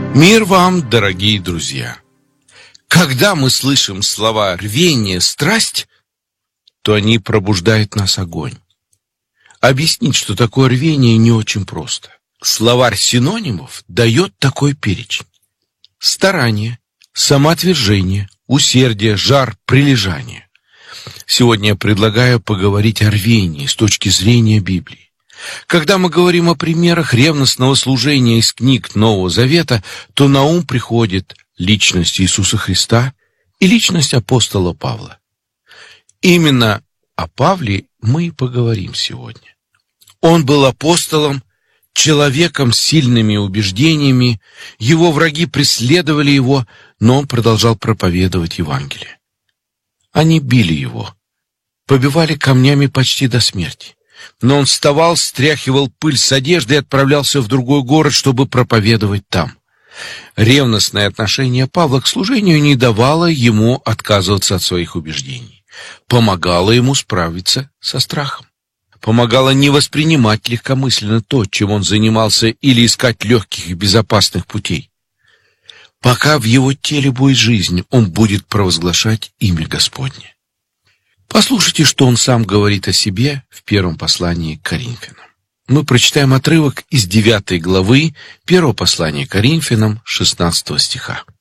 Мир вам, дорогие друзья! Когда мы слышим слова «рвение», «страсть», то они пробуждают нас огонь. Объяснить, что такое рвение, не очень просто. Словарь синонимов дает такой перечень: старание, самоотвержение, усердие, жар, прилежание. Сегодня я предлагаю поговорить о рвении с точки зрения Библии. Когда мы говорим о примерах ревностного служения из книг Нового Завета, то на ум приходит личность Иисуса Христа и личность апостола Павла. Именно о Павле мы и поговорим сегодня. Он был апостолом, человеком с сильными убеждениями, его враги преследовали его, но он продолжал проповедовать Евангелие. Они били его, побивали камнями почти до смерти. Но он вставал, стряхивал пыль с одежды и отправлялся в другой город, чтобы проповедовать там. Ревностное отношение Павла к служению не давало ему отказываться от своих убеждений. Помогало ему справиться со страхом. Помогало не воспринимать легкомысленно то, чем он занимался, или искать легких и безопасных путей. Пока в его теле будет жизнь, он будет провозглашать имя Господне. Послушайте, что он сам говорит о себе в первом послании к Коринфянам. Мы прочитаем отрывок из 9 главы 1 послания к Коринфянам, 16 стиха.